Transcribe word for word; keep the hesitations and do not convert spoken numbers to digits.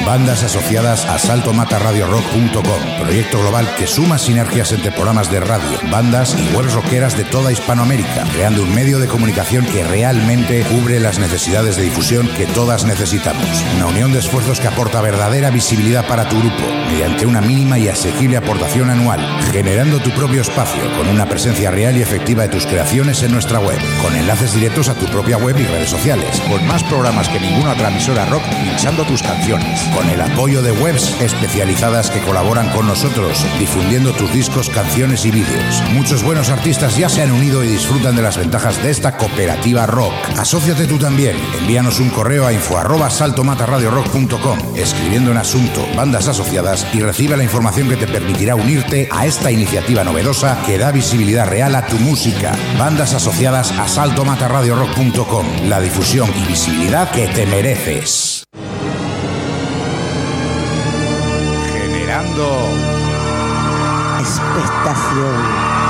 Bandas asociadas a salto mata radio rock punto com, proyecto global que suma sinergias entre programas de radio, bandas y webs rockeras de toda Hispanoamérica, creando un medio de comunicación que realmente cubre las necesidades de difusión que todas necesitamos. Una unión de esfuerzos que aporta verdadera visibilidad para tu grupo, mediante una mínima y asequible aportación anual, generando tu propio espacio con una presencia real y efectiva de tus creaciones en nuestra web, con enlaces directos a tu propia web y redes sociales, con más programas que ninguna otra emisora rock pinchando tus canciones, con el apoyo de webs especializadas que colaboran con nosotros, difundiendo tus discos, canciones y vídeos. Muchos buenos artistas ya se han unido y disfrutan de las ventajas de esta cooperativa rock. Asóciate tú también. Envíanos un correo a info arroba salto mata radio rock punto com, escribiendo en asunto bandas asociadas, y recibe la información que te permitirá unirte a esta iniciativa novedosa que da visibilidad real a tu música. Bandas asociadas a salto mata radio rock punto com, la difusión y visibilidad que te mereces. Generando expectación.